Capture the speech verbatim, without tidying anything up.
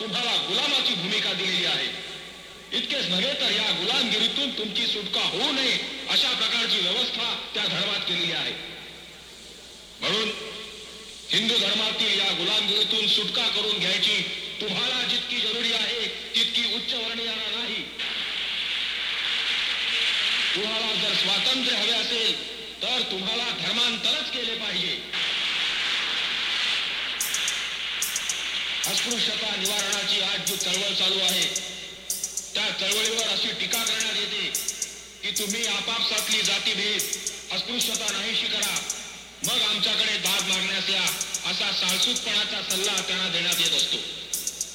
तुम्हाला गुलामाची भूमिका दिलेली आहे. इतकेच नव्हे तर या गुलामगिरीतून तुमची सुटका होऊ नये अशा प्रकारची व्यवस्था त्या धर्मात केलेली आहे. म्हणून हिंदू धर्मातील या गुलामगिरीतून सुटका करून घ्यायची तुम्हाला जितकी जरुरी आहे तितकी उच्चवर्णीयांना नाही. तुम्हाला जर स्वातंत्र्य हवे असेल तर तुम्हाला धर्मांतरच केले पाहिजे. अस्पृश्यता निवारणाची आज जी चळवळ चालू आहे त्या चळवळीवर अशी टीका करण्यात येते की तुम्ही आपापसातली जातीभेद अस्पृश्यता नाहीशी करा, मग आमच्याकडे दाद मागण्यास या, असा साळसूदपणाचा सल्ला त्यांना देण्यात येत असतो.